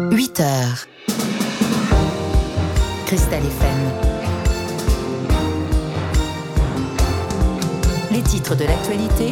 8h. Cristal FM. Les titres de l'actualité.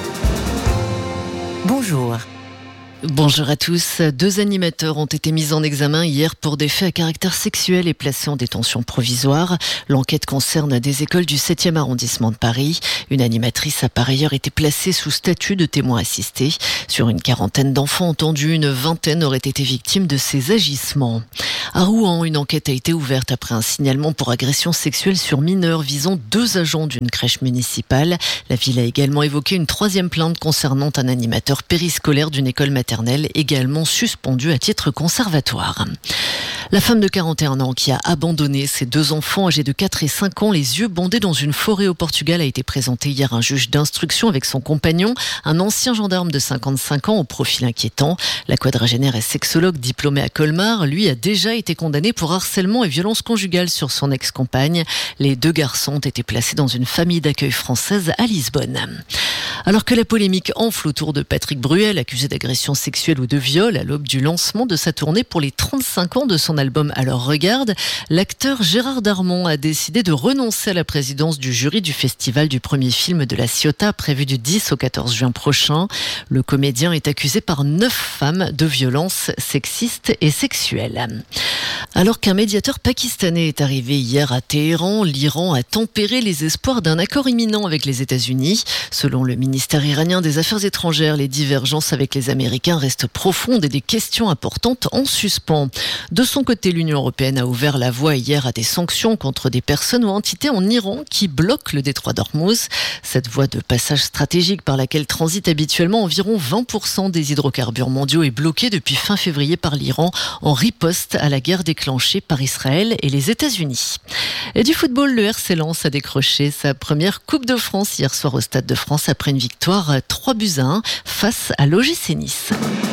Bonjour. Bonjour à tous. 2 animateurs ont été mis en examen hier pour des faits à caractère sexuel et placés en détention provisoire. L'enquête concerne des écoles du 7e arrondissement de Paris. Une animatrice a par ailleurs été placée sous statut de témoin assisté. Sur une quarantaine d'enfants entendus, une vingtaine auraient été victimes de ces agissements. À Rouen, une enquête a été ouverte après un signalement pour agression sexuelle sur mineurs visant 2 agents d'une crèche municipale. La ville a également évoqué une 3e plainte concernant un animateur périscolaire d'une école maternelle également suspendu à titre conservatoire. La femme de 41 ans qui a abandonné ses 2 enfants âgés de 4 et 5 ans les yeux bandés dans une forêt au Portugal a été présentée hier à un juge d'instruction avec son compagnon, un ancien gendarme de 55 ans au profil inquiétant. La quadragénaire est sexologue diplômée à Colmar. Lui a déjà été condamné pour harcèlement et violence conjugale sur son ex-compagne. Les 2 garçons ont été placés dans une famille d'accueil française à Lisbonne. Alors que la polémique enfle autour de Patrick Bruel, accusé d'agression sexuelle ou de viol à l'aube du lancement de sa tournée pour les 35 ans de son album Alors Regarde, l'acteur Gérard Darmon a décidé de renoncer à la présidence du jury du festival du premier film de la Ciotat prévu du 10 au 14 juin prochain. Le comédien est accusé par 9 femmes de violences sexistes et sexuelles. Alors qu'un médiateur pakistanais est arrivé hier à Téhéran, l'Iran a tempéré les espoirs d'un accord imminent avec les États-Unis. Selon le ministère iranien des Affaires étrangères, les divergences avec les Américains restent profondes et des questions importantes en suspens. De son côté, l'Union européenne a ouvert la voie hier à des sanctions contre des personnes ou entités en Iran qui bloquent le détroit d'Ormuz. Cette voie de passage stratégique par laquelle transitent habituellement environ 20% des hydrocarbures mondiaux est bloquée depuis fin février par l'Iran en riposte à la guerre déclenchée par Israël et les États-Unis. Et du football, le RC Lens a décroché sa première Coupe de France hier soir au Stade de France après une victoire 3-1 face à l'OGC Nice.